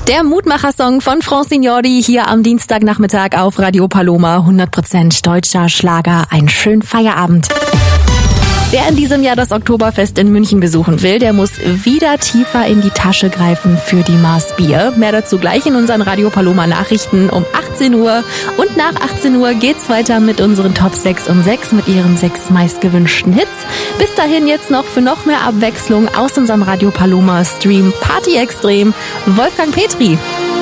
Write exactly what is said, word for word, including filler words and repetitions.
Der Mutmacher-Song von Francine hier am Dienstagnachmittag auf Radio Paloma. hundert Prozent deutscher Schlager. Einen schönen Feierabend. Wer in diesem Jahr das Oktoberfest in München besuchen will, der muss wieder tiefer in die Tasche greifen für die Maß Bier. Mehr dazu gleich in unseren Radio Paloma Nachrichten um achtzehn Uhr. Und nach achtzehn Uhr geht's weiter mit unseren Top sechs um sechs mit ihren sechs meistgewünschten Hits. Bis dahin jetzt noch für noch mehr Abwechslung aus unserem Radio Paloma Stream Party Extrem Wolfgang Petri.